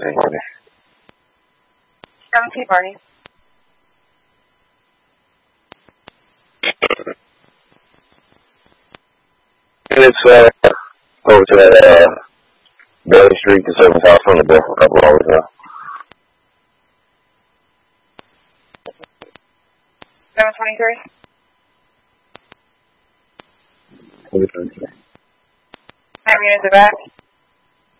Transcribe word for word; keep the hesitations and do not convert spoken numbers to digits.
seventeen Barney. And it's uh, over to that uh, Bailey Street, the service house on the bill for a couple hours now. seven twenty-three. What is it? Nine units are back.